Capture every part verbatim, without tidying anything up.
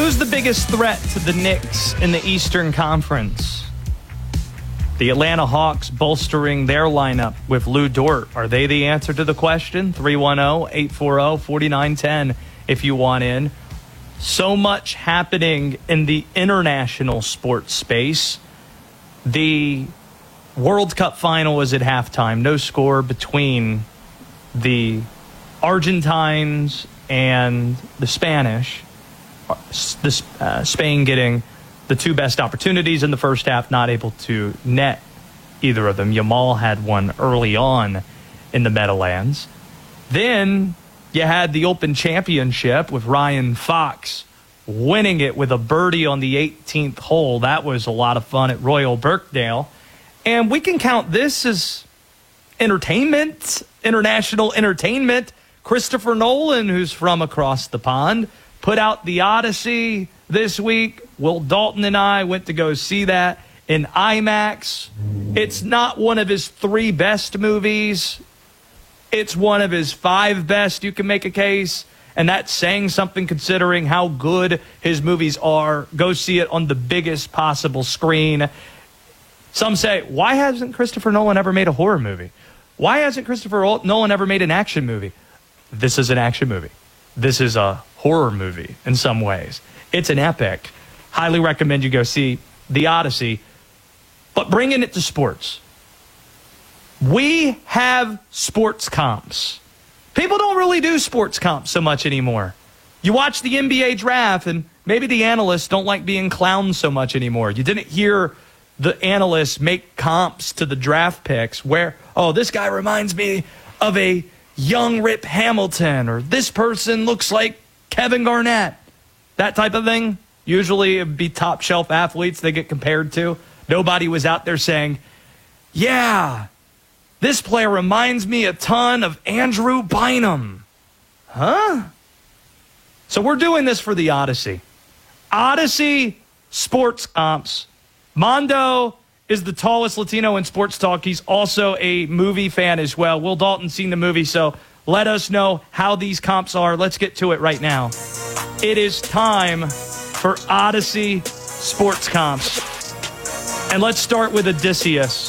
Who's the biggest threat to the Knicks in the Eastern Conference? The Atlanta Hawks bolstering their lineup with Lou Dort. Are they the answer to the question? three one zero, eight four zero, four nine one zero if you want in. So much happening in the international sports space. The World Cup final is at halftime. No score between the Argentines and the Spanish. The, uh, Spain getting the two best opportunities in the first half, not able to net either of them. Yamal had one early on in the Meadowlands. Then you had the Open Championship with Ryan Fox winning it with a birdie on the eighteenth hole. That was a lot of fun at Royal Birkdale. And we can count this as entertainment, international entertainment. Christopher Nolan, who's from across the pond, put out The Odyssey this week. Will Dalton and I went to go see that in IMAX. It's not one of his three best movies. It's one of his five best, you can make a case. And that's saying something considering how good his movies are. Go see it on the biggest possible screen. Some say, why hasn't Christopher Nolan ever made a horror movie? Why hasn't Christopher Nolan ever made an action movie? This is an action movie. This is a horror movie in some ways. It's an epic. Highly recommend you go see The Odyssey. But bringing it to sports. We have sports comps. People don't really do sports comps so much anymore. You watch the N B A draft, and maybe the analysts don't like being clowned so much anymore. You didn't hear the analysts make comps to the draft picks where, oh, this guy reminds me of a young Rip Hamilton, or this person looks like Kevin Garnett. That type of thing. Usually it would be top shelf athletes they get compared to. Nobody was out there saying, yeah, this player reminds me a ton of Andrew Bynum. Huh? So we're doing this for the Odyssey. Odyssey sports comps. Mondo is the tallest Latino in sports talk. He's also a movie fan as well. Will Dalton's seen the movie, so let us know how these comps are. Let's get to it right now. It is time for Odyssey sports comps. And let's start with Odysseus.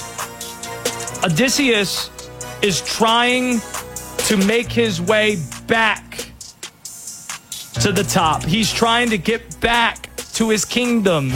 Odysseus is trying to make his way back to the top. He's trying to get back to his kingdom.